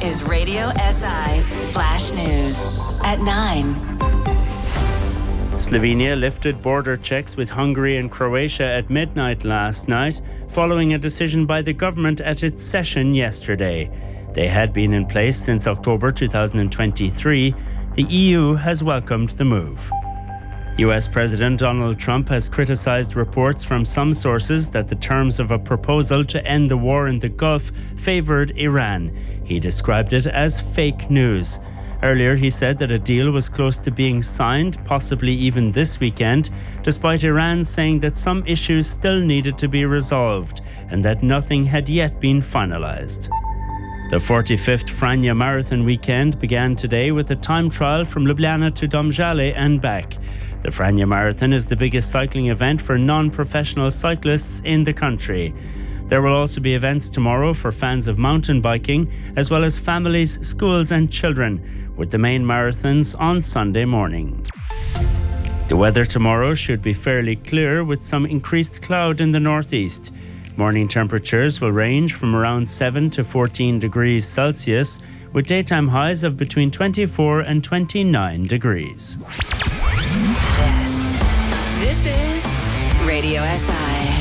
is Radio SI Flash News at 9. Slovenia lifted border checks with Hungary and Croatia at midnight last night, following a decision by the government at its session yesterday. They had been in place since October 2023. The EU has welcomed the move. US President Donald Trump has criticized reports from some sources that the terms of a proposal to end the war in the Gulf favored Iran. He described it as fake news. Earlier, he said that a deal was close to being signed, possibly even this weekend, despite Iran saying that some issues still needed to be resolved and that nothing had yet been finalized. The 45th Franja Marathon weekend began today with a time trial from Ljubljana to Domžale and back. The Franja Marathon is the biggest cycling event for non-professional cyclists in the country. There will also be events tomorrow for fans of mountain biking, as well as families, schools and children, with the main marathons on Sunday morning. The weather tomorrow should be fairly clear with some increased cloud in the northeast. Morning temperatures will range from around 7 to 14 degrees Celsius, with daytime highs of between 24 and 29 degrees. This is Radio SI.